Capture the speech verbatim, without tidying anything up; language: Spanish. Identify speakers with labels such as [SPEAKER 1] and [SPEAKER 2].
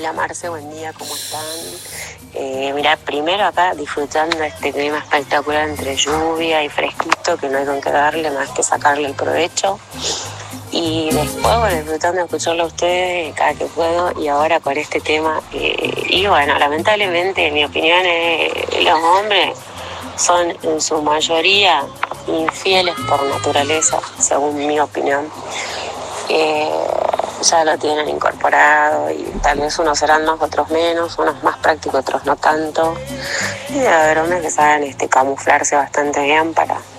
[SPEAKER 1] Hola Marce, buen día, ¿cómo están? Eh, mirá, primero acá disfrutando este clima espectacular entre lluvia y fresquito, que no hay con qué darle más que sacarle el provecho. Y después, bueno, disfrutando de escucharlo a ustedes cada que puedo, y ahora con este tema. Eh, y bueno, lamentablemente, en mi opinión, eh, los hombres son en su mayoría infieles por naturaleza, según mi opinión. Eh, ya lo tienen incorporado y tal vez unos serán más, otros menos, unos más prácticos, otros no tanto. Y debe haber hombres que saben este, camuflarse bastante bien para,